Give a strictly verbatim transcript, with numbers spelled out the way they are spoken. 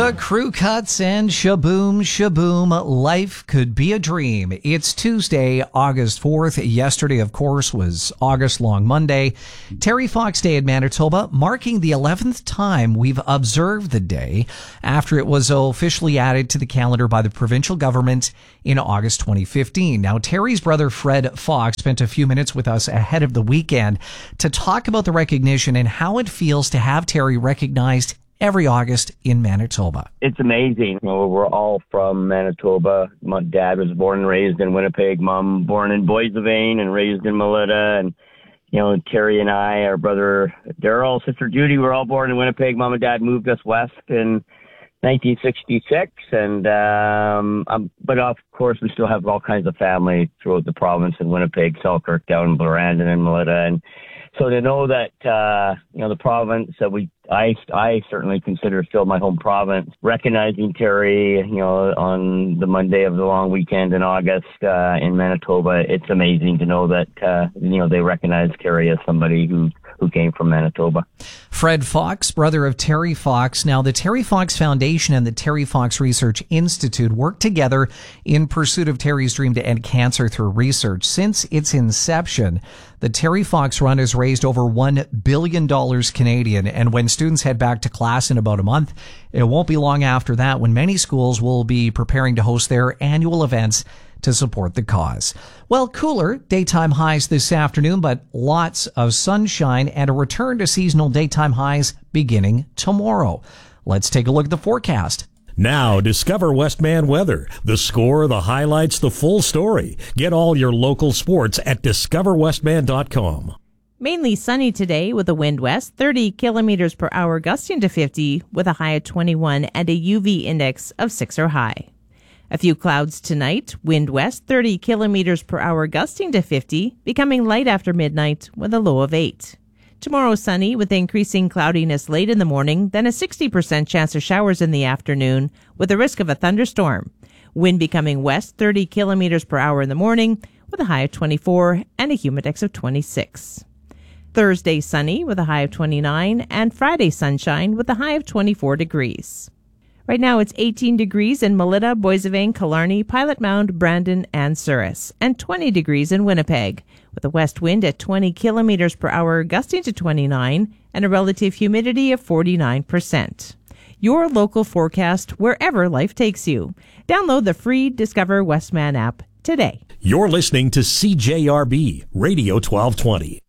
The Crew Cuts and Shaboom Shaboom. Life could be a dream. It's Tuesday, August fourth. Yesterday, of course, was August Long Monday. Terry Fox Day in Manitoba, marking the eleventh time we've observed the day after it was officially added to the calendar by the provincial government in August twenty fifteen. Now, Terry's brother Fred Fox spent a few minutes with us ahead of the weekend to talk about the recognition and how it feels to have Terry recognized every August in Manitoba. It's amazing. You know, we're all from Manitoba. My dad was born and raised in Winnipeg. Mom born in Boissevain and raised in Melita. And, you know, Terry and I, our brother Daryl, sister Judy, were all born in Winnipeg. Mom and dad moved us west in nineteen sixty-six. And, um, um, but of course, we still have all kinds of family throughout the province in Winnipeg, Selkirk, down in Brandon and Melita. And so to know that, uh, you know, the province that we, I, I certainly consider still my home province, recognizing Terry, you know, on the Monday of the long weekend in August, uh, in Manitoba, it's amazing to know that, uh, you know, they recognize Terry as somebody who, who came from Manitoba. Fred Fox, brother of Terry Fox. Now, the Terry Fox Foundation and the Terry Fox Research Institute work together in pursuit of Terry's dream to end cancer through research. Since its inception, the Terry Fox Run has raised over one billion dollars Canadian, and when students head back to class in about a month, it won't be long after that when many schools will be preparing to host their annual events to support the cause. Well, cooler daytime highs this afternoon, but lots of sunshine and a return to seasonal daytime highs beginning tomorrow. Let's take a look at the forecast. Now, discover Westman weather. The score, the highlights, the full story. Get all your local sports at discover westman dot com. Mainly sunny today with a wind west, thirty kilometers per hour gusting to fifty with a high of twenty-one and a U V index of six or high. A few clouds tonight, wind west, thirty kilometers per hour gusting to fifty, becoming light after midnight with a low of eight. Tomorrow sunny with increasing cloudiness late in the morning, then a sixty percent chance of showers in the afternoon with a risk of a thunderstorm. Wind becoming west, thirty kilometers per hour in the morning with a high of twenty-four and a humidex of twenty-six. Thursday sunny with a high of twenty-nine and Friday sunshine with a high of twenty-four degrees. Right now it's eighteen degrees in Melita, Boissevain, Killarney, Pilot Mound, Brandon, and Souris, and twenty degrees in Winnipeg, with a west wind at twenty kilometers per hour gusting to twenty-nine and a relative humidity of forty-nine percent. Your local forecast wherever life takes you. Download the free Discover Westman app today. You're listening to C J R B Radio twelve twenty.